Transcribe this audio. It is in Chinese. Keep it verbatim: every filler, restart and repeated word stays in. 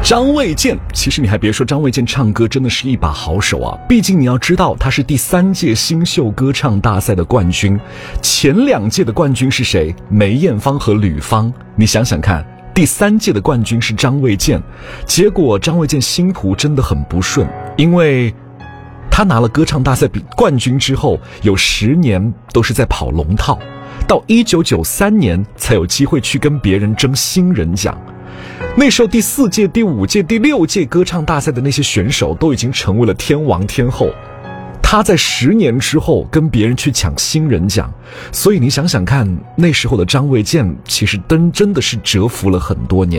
张卫健，其实你还别说，张卫健唱歌真的是一把好手啊！毕竟你要知道，他是第三届新秀歌唱大赛的冠军，前两届的冠军是谁？梅艳芳和吕方。你想想看，第三届的冠军是张卫健，结果张卫健星途真的很不顺，因为他拿了歌唱大赛比冠军之后，有十年都是在跑龙套，到一九九三年才有机会去跟别人争新人奖。那时候第四届、第五届、第六届歌唱大赛的那些选手都已经成为了天王天后，他在十年之后跟别人去抢新人奖，所以你想想看，那时候的张卫健其实真真的是蛰伏了很多年。